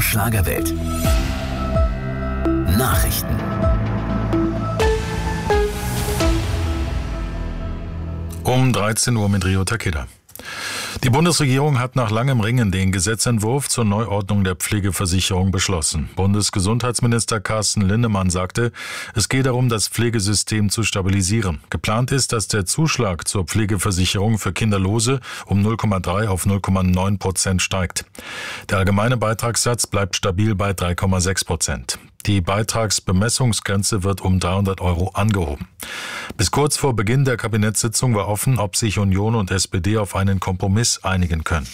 Schlagerwelt. Nachrichten. Um 13 Uhr mit Rio Takeda. Die Bundesregierung hat nach langem Ringen den Gesetzentwurf zur Neuordnung der Pflegeversicherung beschlossen. Bundesgesundheitsminister Carsten Linnemann sagte, es gehe darum, das Pflegesystem zu stabilisieren. Geplant ist, dass der Zuschlag zur Pflegeversicherung für Kinderlose um 0,3 auf 0,9% steigt. Der allgemeine Beitragssatz bleibt stabil bei 3,6%. Die Beitragsbemessungsgrenze wird um 300 € angehoben. Bis kurz vor Beginn der Kabinettssitzung war offen, ob sich Union und SPD auf einen Kompromiss einigen können.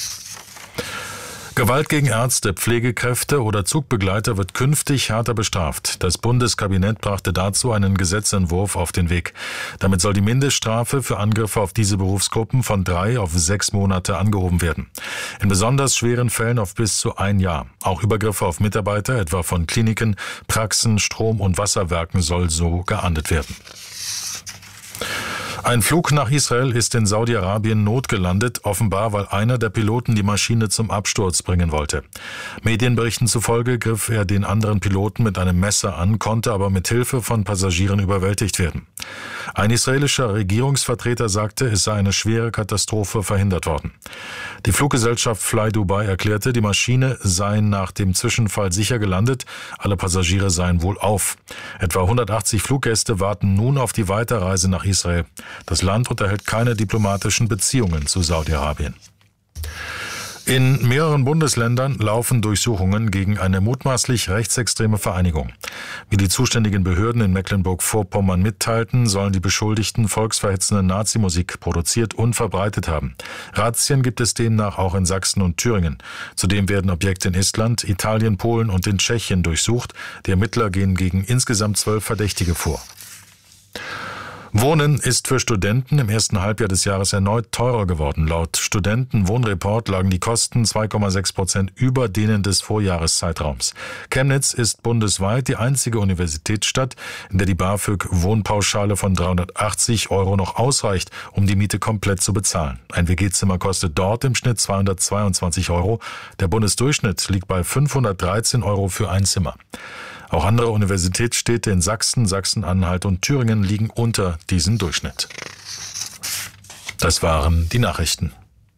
Gewalt gegen Ärzte, Pflegekräfte oder Zugbegleiter wird künftig härter bestraft. Das Bundeskabinett brachte dazu einen Gesetzentwurf auf den Weg. Damit soll die Mindeststrafe für Angriffe auf diese Berufsgruppen von 3 auf 6 Monate angehoben werden. In besonders schweren Fällen auf bis zu 1 Jahr. Auch Übergriffe auf Mitarbeiter, etwa von Kliniken, Praxen, Strom- und Wasserwerken, soll so geahndet werden. Ein Flug nach Israel ist in Saudi-Arabien notgelandet, offenbar weil einer der Piloten die Maschine zum Absturz bringen wollte. Medienberichten zufolge griff er den anderen Piloten mit einem Messer an, konnte aber mit Hilfe von Passagieren überwältigt werden. Ein israelischer Regierungsvertreter sagte, es sei eine schwere Katastrophe verhindert worden. Die Fluggesellschaft Fly Dubai erklärte, die Maschine sei nach dem Zwischenfall sicher gelandet, alle Passagiere seien wohlauf. Etwa 180 Fluggäste warten nun auf die Weiterreise nach Israel. Das Land unterhält keine diplomatischen Beziehungen zu Saudi-Arabien. In mehreren Bundesländern laufen Durchsuchungen gegen eine mutmaßlich rechtsextreme Vereinigung. Wie die zuständigen Behörden in Mecklenburg-Vorpommern mitteilten, sollen die Beschuldigten volksverhetzende Nazi-Musik produziert und verbreitet haben. Razzien gibt es demnach auch in Sachsen und Thüringen. Zudem werden Objekte in Estland, Italien, Polen und in Tschechien durchsucht. Die Ermittler gehen gegen insgesamt 12 Verdächtige vor. Wohnen ist für Studenten im ersten Halbjahr des Jahres erneut teurer geworden. Laut Studentenwohnreport lagen die Kosten 2,6% über denen des Vorjahreszeitraums. Chemnitz ist bundesweit die einzige Universitätsstadt, in der die BAföG-Wohnpauschale von 380 € noch ausreicht, um die Miete komplett zu bezahlen. Ein WG-Zimmer kostet dort im Schnitt 222 €. Der Bundesdurchschnitt liegt bei 513 € für ein Zimmer. Auch andere Universitätsstädte in Sachsen, Sachsen-Anhalt und Thüringen liegen unter diesem Durchschnitt. Das waren die Nachrichten.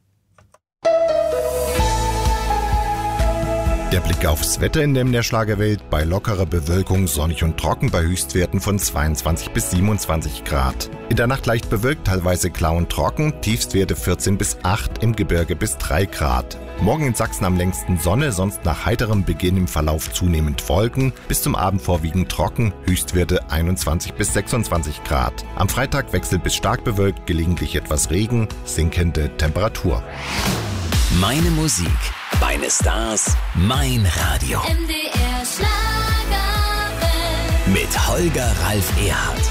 Der Blick aufs Wetter in der Schlagerwelt: bei lockerer Bewölkung sonnig und trocken bei Höchstwerten von 22 bis 27 Grad. In der Nacht leicht bewölkt, teilweise klar und trocken, Tiefstwerte 14 bis 8, im Gebirge bis 3 Grad. Morgen in Sachsen am längsten Sonne, sonst nach heiterem Beginn im Verlauf zunehmend Wolken, bis zum Abend vorwiegend trocken, Höchstwerte 21 bis 26 Grad. Am Freitag wechsel bis stark bewölkt, gelegentlich etwas Regen, sinkende Temperatur. Meine Musik, meine Stars, mein Radio. MDR Schlagerwelt. Mit Holger Ralf Erhardt.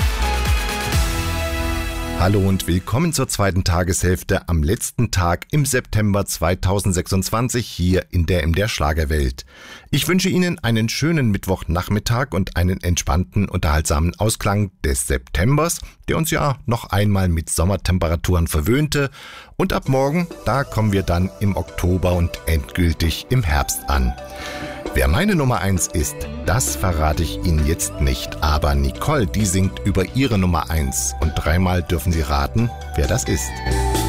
Hallo und willkommen zur zweiten Tageshälfte am letzten Tag im September 2026 hier in der MDR Schlagerwelt. Ich wünsche Ihnen einen schönen Mittwochnachmittag und einen entspannten, unterhaltsamen Ausklang des Septembers, der uns ja noch einmal mit Sommertemperaturen verwöhnte. Und ab morgen, da kommen wir dann im Oktober und endgültig im Herbst an. Wer meine Nummer 1 ist, das verrate ich Ihnen jetzt nicht. Aber Nicole, die singt über ihre Nummer 1. Und dreimal dürfen Sie raten, wer das ist.